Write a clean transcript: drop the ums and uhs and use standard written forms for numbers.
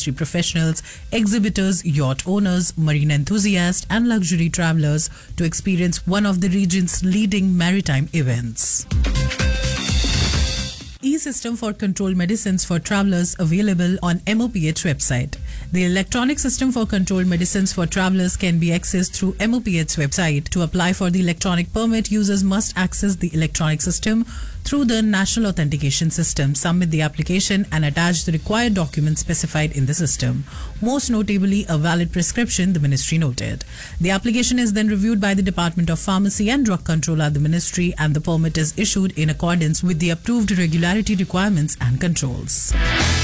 industry professionals, exhibitors, yacht owners, marine enthusiasts, and luxury travelers to experience one of the region's leading maritime events. E-System for Controlled Medicines for Travelers available on MOPH website. The electronic system for controlled medicines for travelers can be accessed through MOPH website. To apply for the electronic permit, users must access the electronic system through the National Authentication System, submit the application and attach the required documents specified in the system. Most notably, a valid prescription, the ministry noted. The application is then reviewed by the Department of Pharmacy and Drug Control at the ministry, and the permit is issued in accordance with the approved regularity requirements and controls.